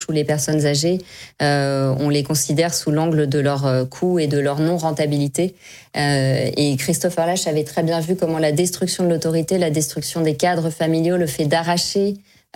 où les personnes âgées, on les considère sous l'angle de leur coût et de leur non-rentabilité. Et Christopher Lasch avait très bien vu comment la destruction de l'autorité, la destruction des cadres familiaux, le fait d'arracher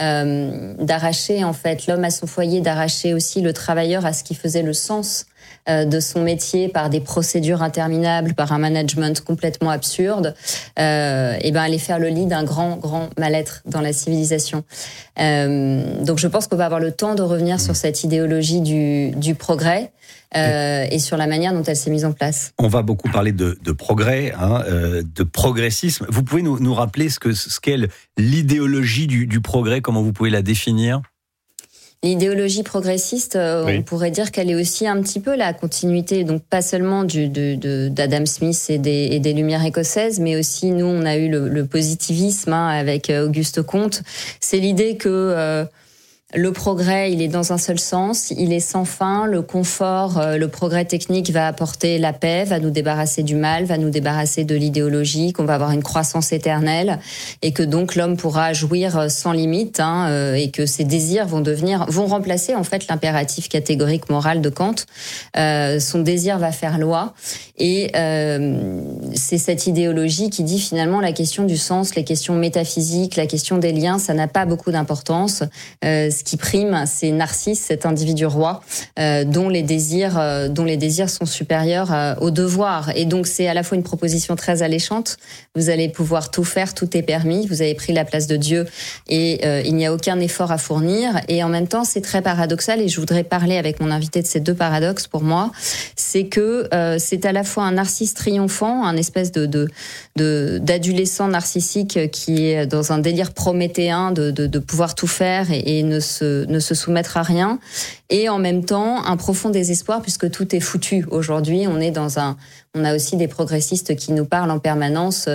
en fait l'homme à son foyer, d'arracher aussi le travailleur à ce qui faisait le sens de son métier par des procédures interminables, par un management complètement absurde, allait faire le lit d'un grand mal-être dans la civilisation. Donc je pense qu'on va avoir le temps de revenir sur cette idéologie du progrès et sur la manière dont elle s'est mise en place. On va beaucoup parler de progrès, de progressisme. Vous pouvez nous rappeler ce qu'est l'idéologie du progrès, comment vous pouvez la définir ? L'idéologie progressiste, on pourrait dire qu'elle est aussi un petit peu la continuité, donc pas seulement d'Adam Smith et des Lumières écossaises, mais aussi nous on a eu le positivisme avec Auguste Comte. C'est l'idée que le progrès, il est dans un seul sens, il est sans fin. Le confort, le progrès technique va apporter la paix, va nous débarrasser du mal, va nous débarrasser de l'idéologie, qu'on va avoir une croissance éternelle et que donc l'homme pourra jouir sans limite, et que ses désirs vont remplacer en fait l'impératif catégorique moral de Kant. Son désir va faire loi et c'est cette idéologie qui dit finalement la question du sens, les questions métaphysiques, la question des liens, ça n'a pas beaucoup d'importance. Ce qui prime, c'est Narcisse, cet individu roi, dont les désirs sont supérieurs aux devoirs. Et donc, c'est à la fois une proposition très alléchante. Vous allez pouvoir tout faire, tout est permis. Vous avez pris la place de Dieu et il n'y a aucun effort à fournir. Et en même temps, c'est très paradoxal. Et je voudrais parler avec mon invité de ces deux paradoxes pour moi. C'est que c'est à la fois un Narcisse triomphant, un espèce d'adolescent narcissique qui est dans un délire prométhéen de pouvoir tout faire et ne se soumettre à rien, et en même temps un profond désespoir puisque tout est foutu aujourd'hui. On a aussi des progressistes qui nous parlent en permanence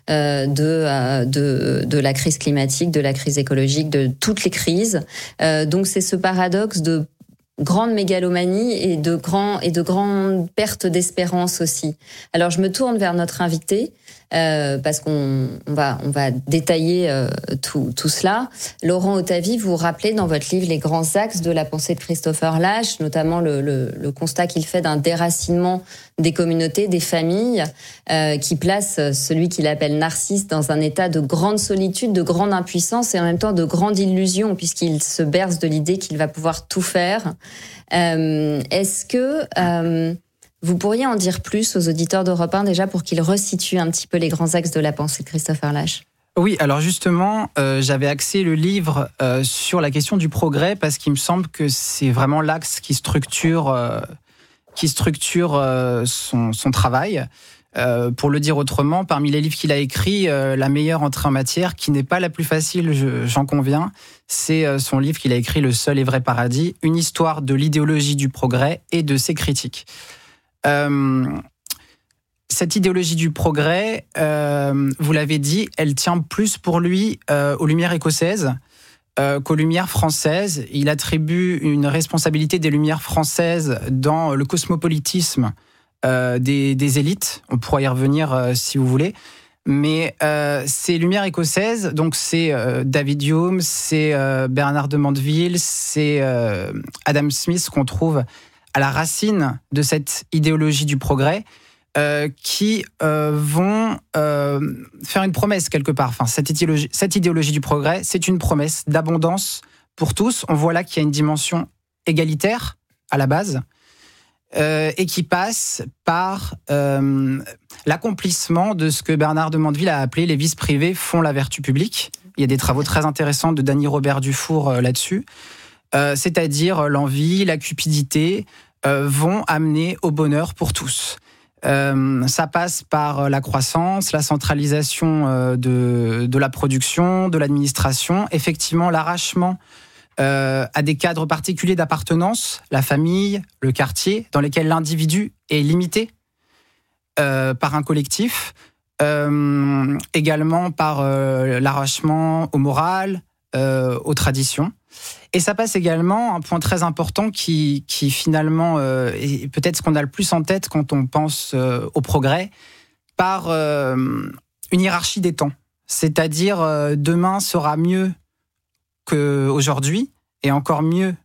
de la crise climatique, de la crise écologique, de toutes les crises. Donc c'est ce paradoxe de grande mégalomanie et de grandes pertes d'espérance aussi. Alors je me tourne vers notre invité parce qu'on va détailler tout cela. Laurent Ottavy, vous rappelez dans votre livre les grands axes de la pensée de Christopher Lasch, notamment le constat qu'il fait d'un déracinement des communautés, des familles, qui place celui qu'il appelle Narcisse dans un état de grande solitude, de grande impuissance et en même temps de grande illusion, puisqu'il se berce de l'idée qu'il va pouvoir tout faire. Est-ce que vous pourriez en dire plus aux auditeurs d'Europe 1 déjà pour qu'ils resituent un petit peu les grands axes de la pensée de Christopher Lasch ? Oui, alors justement, j'avais axé le livre sur la question du progrès parce qu'il me semble que c'est vraiment l'axe qui structure son travail. Pour le dire autrement, parmi les livres qu'il a écrits, la meilleure entrée en matière, qui n'est pas la plus facile, j'en conviens, c'est son livre qu'il a écrit, Le seul et vrai paradis, une histoire de l'idéologie du progrès et de ses critiques. Cette idéologie du progrès, vous l'avez dit, elle tient plus pour lui aux Lumières écossaises qu'aux Lumières françaises. Il attribue une responsabilité des Lumières françaises dans le cosmopolitisme des élites. On pourra y revenir si vous voulez. Mais ces Lumières écossaises, donc c'est David Hume, c'est Bernard de Mandeville, c'est Adam Smith qu'on trouve à la racine de cette idéologie du progrès, qui vont faire une promesse quelque part. Enfin, cette idéologie du progrès, c'est une promesse d'abondance pour tous. On voit là qu'il y a une dimension égalitaire à la base, et qui passe par l'accomplissement de ce que Bernard de Mandeville a appelé les vices privés font la vertu publique. Il y a des travaux très intéressants de Dany Robert Dufour là-dessus. C'est-à-dire l'envie, la cupidité vont amener au bonheur pour tous. Ça passe par la croissance, la centralisation de la production, de l'administration, effectivement l'arrachement à des cadres particuliers d'appartenance, la famille, le quartier, dans lesquels l'individu est limité par un collectif, également par l'arrachement au moral, aux traditions. Et ça passe également, un point très important qui finalement est peut-être ce qu'on a le plus en tête quand on pense au progrès, par une hiérarchie des temps. C'est-à-dire demain sera mieux qu'aujourd'hui, et encore mieux